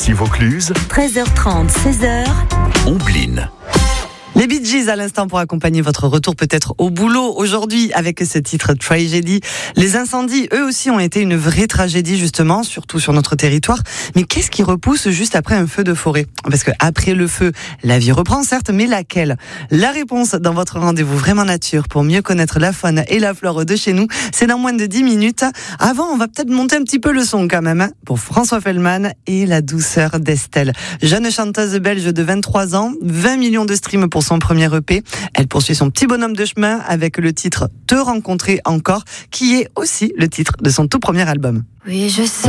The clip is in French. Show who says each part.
Speaker 1: Ici Vaucluse,
Speaker 2: 13h30, 16h.
Speaker 1: Omblin.
Speaker 3: Les Bee Gees à l'instant pour accompagner votre retour peut-être au boulot aujourd'hui avec ce titre Tragedy. Les incendies, eux aussi, ont été une vraie tragédie justement, surtout sur notre territoire. Mais qu'est-ce qui repousse juste après un feu de forêt ? Parce que après le feu, la vie reprend certes, mais laquelle ? La réponse dans votre rendez-vous Vraiment Nature pour mieux connaître la faune et la flore de chez nous, c'est dans moins de 10 minutes. Avant, on va peut-être monter un petit peu le son quand même, pour François Fellman et la douceur d'Estelle. Jeune chanteuse belge de 23 ans, 20 millions de streams pour son premier EP. Elle poursuit son petit bonhomme de chemin avec le titre Te rencontrer encore, qui est aussi le titre de son tout premier album.
Speaker 4: Oui, je sais